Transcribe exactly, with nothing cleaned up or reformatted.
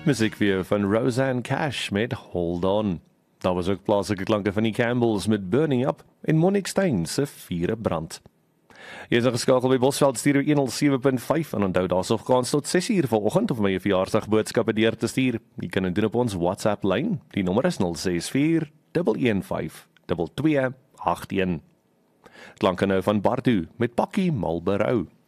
Muziek weer van Roseanne Cash met Hold On. Daar was ook plaaslike klanke van die Campbells met Burning Up en Monique Steyn se Viere Brand. Jy is ingeskakel by Bosveld Stereo honderd sewe punt vyf en onthou daar's nog kans tot ses uur vanoggend om my verjaarsdagboodskappe deur te stuur. Jy kan dit doen op ons WhatsApp lyn. Die nommer is nul ses vier een een vyf twee twee agt een. Klanke nou van Bartu met Pakkie Malberou.